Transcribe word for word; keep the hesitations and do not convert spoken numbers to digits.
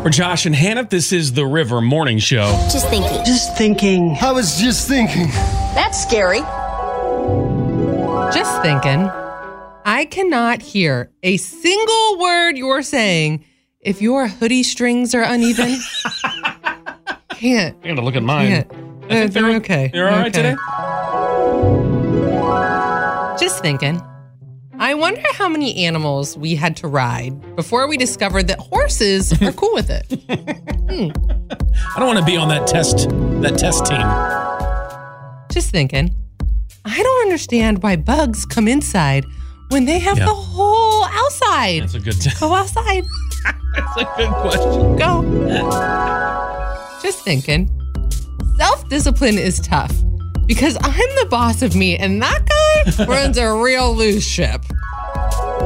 We're Josh and Hannah. This is the River Morning Show. Just thinking. Just thinking. I was just thinking. That's scary. Just thinking. I cannot hear a single word you're saying if your hoodie strings are uneven. Can't. I gotta look at mine. Can't. I think Uh, they're okay. You're all right Okay. today? Just thinking. I wonder how many animals we had to ride before we discovered that horses are cool with it. Hmm. I don't want to be on that test that test team. Just thinking. I don't understand why bugs come inside when they have Yeah. the whole outside. That's a good t- Go outside. That's a good question. Go. Just thinking. Self-discipline is tough because I'm the boss of me and that guy runs a real loose ship.